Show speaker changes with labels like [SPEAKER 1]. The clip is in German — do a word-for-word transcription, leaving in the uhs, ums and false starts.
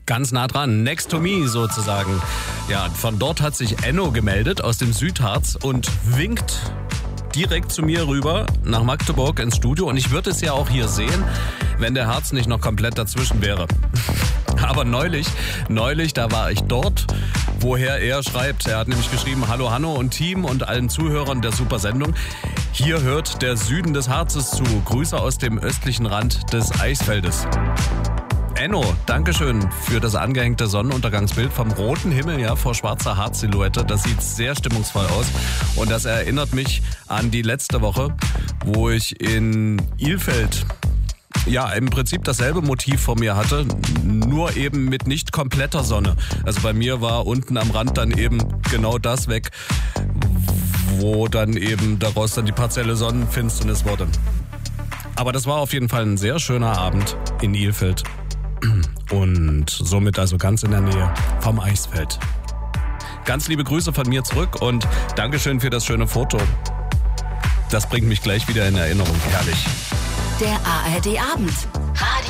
[SPEAKER 1] Ganz nah dran, next to me sozusagen. Ja, von dort hat sich Enno gemeldet aus dem Südharz und winkt direkt zu mir rüber nach Magdeburg ins Studio. Und ich würde es ja auch hier sehen, wenn der Harz nicht noch komplett dazwischen wäre. Aber neulich, neulich, da war ich dort, woher er schreibt. Er hat nämlich geschrieben, hallo Hanno und Team und allen Zuhörern der super Sendung. Hier hört der Süden des Harzes zu. Grüße aus dem östlichen Rand des Eisfeldes. Enno, Dankeschön für das angehängte Sonnenuntergangsbild vom roten Himmel, ja, vor schwarzer Harzsilhouette. Das sieht sehr stimmungsvoll aus und das erinnert mich an die letzte Woche, wo ich in Ilfeld ja im Prinzip dasselbe Motiv vor mir hatte, nur eben mit nicht kompletter Sonne. Also bei mir war unten am Rand dann eben genau das weg, wo dann eben daraus dann die partielle Sonnenfinsternis wurde. Aber das war auf jeden Fall ein sehr schöner Abend in Ilfeld. Und somit also ganz in der Nähe vom Eisfeld. Ganz liebe Grüße von mir zurück und Dankeschön für das schöne Foto. Das bringt mich gleich wieder in Erinnerung. Herrlich.
[SPEAKER 2] Der A R D Abend.